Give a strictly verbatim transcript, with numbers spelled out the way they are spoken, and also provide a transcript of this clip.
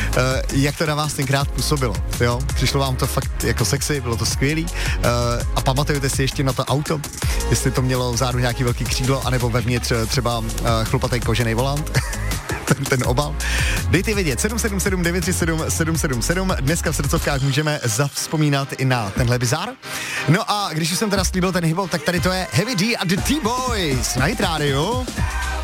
jak to na vás tenkrát působilo, jo? Přišlo vám to fakt jako sexy, bylo to skvělý uh, a pamatujete si ještě na to auto, jestli to mělo vzadu nějaký velký křídlo, anebo vevnitř třeba uh, chlupatý kožený volant. Ten, ten obal. Dejte vědět, sedm sedm sedm devět tři sedm sedm sedm sedm. Dneska v srdcovkách můžeme zavzpomínat i na tenhle bizár. No a když už jsem teda slíbil ten hip-hop, tak tady to je Heavy D a The T-Boys na Hit Radio.